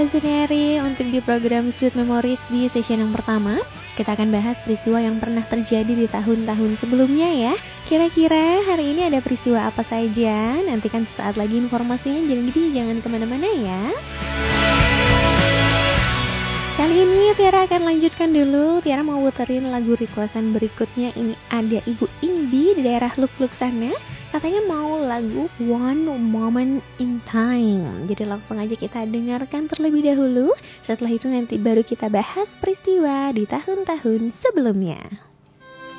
Listeners, untuk di program Sweet Memories di session yang pertama, kita akan bahas peristiwa yang pernah terjadi di tahun-tahun sebelumnya ya. Kira-kira hari ini ada peristiwa apa saja? Nantikan sesaat lagi informasinya, jadi jangan kemana-mana ya. Kali ini Tiara akan lanjutkan dulu. Tiara mau puterin lagu requestan berikutnya. Ini ada Ibu Indi di daerah Luk-Luk sana. Katanya mau lagu One Moment in Time. Jadi langsung aja kita dengarkan terlebih dahulu. Setelah itu nanti baru kita bahas peristiwa di tahun-tahun sebelumnya.